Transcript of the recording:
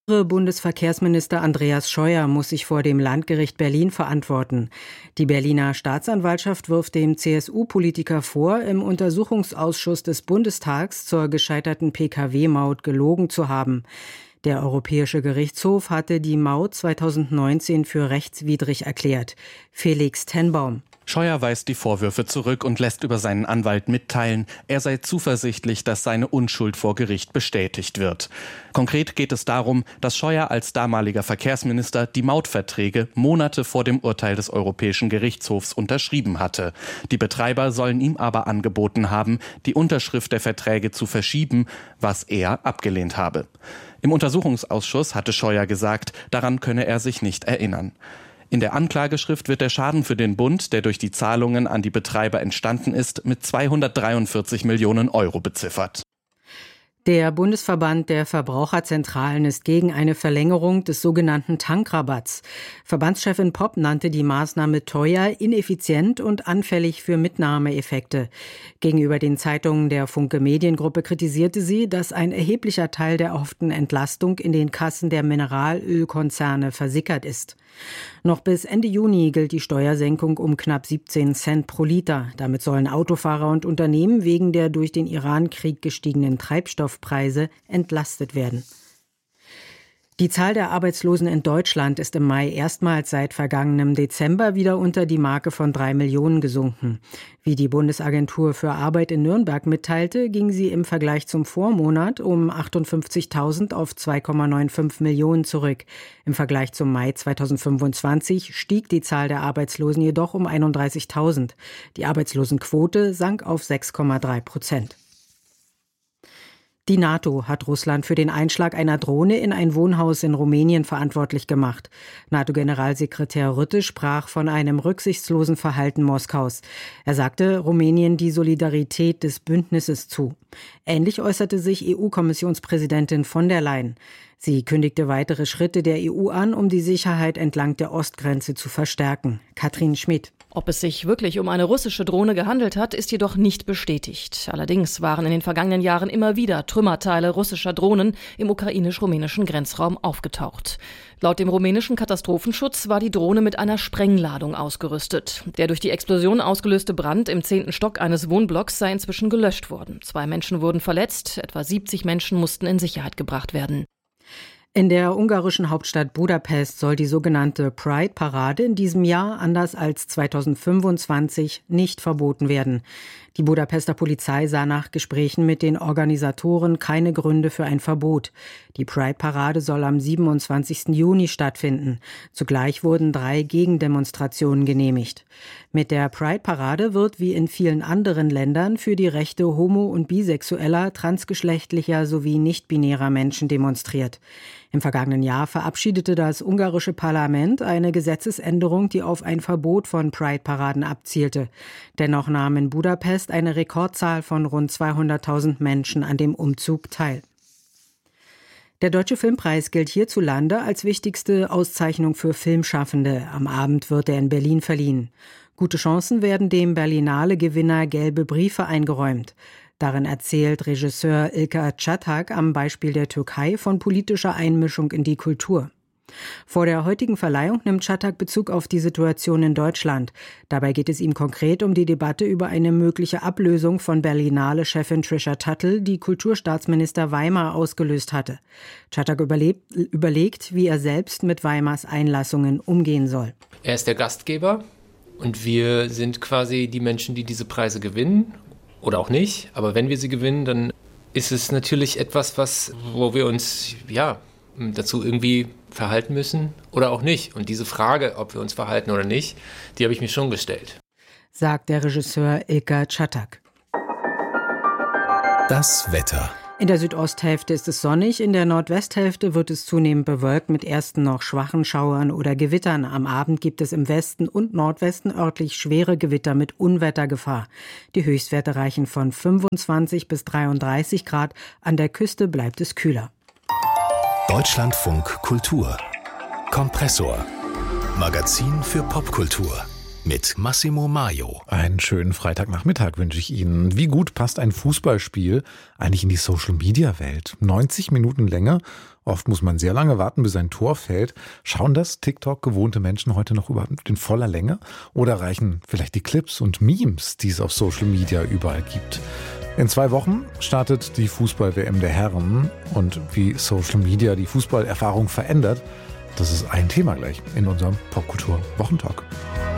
Bundesverkehrsminister Andreas Scheuer muss sich vor dem Landgericht Berlin verantworten. Die Berliner Staatsanwaltschaft wirft dem CSU-Politiker vor, im Untersuchungsausschuss des Bundestags zur gescheiterten Pkw-Maut gelogen zu haben. Der Europäische Gerichtshof hatte die Maut 2019 für rechtswidrig erklärt. Felix Tenbaum. Scheuer weist die Vorwürfe zurück und lässt über seinen Anwalt mitteilen, er sei zuversichtlich, dass seine Unschuld vor Gericht bestätigt wird. Konkret geht es darum, dass Scheuer als damaliger Verkehrsminister die Mautverträge Monate vor dem Urteil des Europäischen Gerichtshofs unterschrieben hatte. Die Betreiber sollen ihm aber angeboten haben, die Unterschrift der Verträge zu verschieben, was er abgelehnt habe. Im Untersuchungsausschuss hatte Scheuer gesagt, daran könne er sich nicht erinnern. In der Anklageschrift wird der Schaden für den Bund, der durch die Zahlungen an die Betreiber entstanden ist, mit 243 Millionen Euro beziffert. Der Bundesverband der Verbraucherzentralen ist gegen eine Verlängerung des sogenannten Tankrabatts. Verbandschefin Popp nannte die Maßnahme teuer, ineffizient und anfällig für Mitnahmeeffekte. Gegenüber den Zeitungen der Funke Mediengruppe kritisierte sie, dass ein erheblicher Teil der erhofften Entlastung in den Kassen der Mineralölkonzerne versickert ist. Noch bis Ende Juni gilt die Steuersenkung um knapp 17 Cent pro Liter. Damit sollen Autofahrer und Unternehmen wegen der durch den Iran-Krieg gestiegenen Treibstoffpreise entlastet werden. Die Zahl der Arbeitslosen in Deutschland ist im Mai erstmals seit vergangenem Dezember wieder unter die Marke von 3 Millionen gesunken. Wie die Bundesagentur für Arbeit in Nürnberg mitteilte, ging sie im Vergleich zum Vormonat um 58.000 auf 2,95 Millionen zurück. Im Vergleich zum Mai 2025 stieg die Zahl der Arbeitslosen jedoch um 31.000. Die Arbeitslosenquote sank auf 6,3%. Die NATO hat Russland für den Einschlag einer Drohne in ein Wohnhaus in Rumänien verantwortlich gemacht. NATO-Generalsekretär Rutte sprach von einem rücksichtslosen Verhalten Moskaus. Er sagte Rumänien die Solidarität des Bündnisses zu. Ähnlich äußerte sich EU-Kommissionspräsidentin von der Leyen. Sie kündigte weitere Schritte der EU an, um die Sicherheit entlang der Ostgrenze zu verstärken. Katrin Schmidt. Ob es sich wirklich um eine russische Drohne gehandelt hat, ist jedoch nicht bestätigt. Allerdings waren in den vergangenen Jahren immer wieder Trümmerteile russischer Drohnen im ukrainisch-rumänischen Grenzraum aufgetaucht. Laut dem rumänischen Katastrophenschutz war die Drohne mit einer Sprengladung ausgerüstet. Der durch die Explosion ausgelöste Brand im 10. Stock eines Wohnblocks sei inzwischen gelöscht worden. 2 Menschen wurden verletzt, etwa 70 Menschen mussten in Sicherheit gebracht werden. In der ungarischen Hauptstadt Budapest soll die sogenannte Pride-Parade in diesem Jahr anders als 2025 nicht verboten werden. Die Budapester Polizei sah nach Gesprächen mit den Organisatoren keine Gründe für ein Verbot. Die Pride-Parade soll am 27. Juni stattfinden. Zugleich wurden 3 Gegendemonstrationen genehmigt. Mit der Pride-Parade wird wie in vielen anderen Ländern für die Rechte homo- und bisexueller, transgeschlechtlicher sowie nicht-binärer Menschen demonstriert. Im vergangenen Jahr verabschiedete das ungarische Parlament eine Gesetzesänderung, die auf ein Verbot von Pride-Paraden abzielte. Dennoch nahm in Budapest eine Rekordzahl von rund 200.000 Menschen an dem Umzug teil. Der Deutsche Filmpreis gilt hierzulande als wichtigste Auszeichnung für Filmschaffende. Am Abend wird er in Berlin verliehen. Gute Chancen werden dem Berlinale-Gewinner gelbe Briefe eingeräumt. Darin erzählt Regisseur Ilker Çatak am Beispiel der Türkei von politischer Einmischung in die Kultur. Vor der heutigen Verleihung nimmt Çatak Bezug auf die Situation in Deutschland. Dabei geht es ihm konkret um die Debatte über eine mögliche Ablösung von Berlinale-Chefin Trisha Tuttle, die Kulturstaatsminister Weimar ausgelöst hatte. Çatak überlegt, wie er selbst mit Weimars Einlassungen umgehen soll. Er ist der Gastgeber und wir sind quasi die Menschen, die diese Preise gewinnen. Oder auch nicht, aber wenn wir sie gewinnen, dann ist es natürlich etwas, wo wir uns dazu irgendwie verhalten müssen oder auch nicht. Und diese Frage, ob wir uns verhalten oder nicht, die habe ich mir schon gestellt. Sagt der Regisseur Ilker Çatak. Das Wetter. In der Südosthälfte ist es sonnig, in der Nordwesthälfte wird es zunehmend bewölkt mit ersten noch schwachen Schauern oder Gewittern. Am Abend gibt es im Westen und Nordwesten örtlich schwere Gewitter mit Unwettergefahr. Die Höchstwerte reichen von 25 bis 33 Grad. An der Küste bleibt es kühler. Deutschlandfunk Kultur. Kompressor. Magazin für Popkultur. mit Massimo Maio. Einen schönen Freitagnachmittag wünsche ich Ihnen. Wie gut passt ein Fußballspiel eigentlich in die Social-Media-Welt? 90 Minuten Länge? Oft muss man sehr lange warten, bis ein Tor fällt. Schauen das TikTok gewohnte Menschen heute noch überhaupt in voller Länge? Oder reichen vielleicht die Clips und Memes, die es auf Social Media überall gibt? In 2 Wochen startet die Fußball-WM der Herren. Und wie Social Media die Fußballerfahrung verändert, das ist ein Thema gleich in unserem Popkultur-Wochentalk.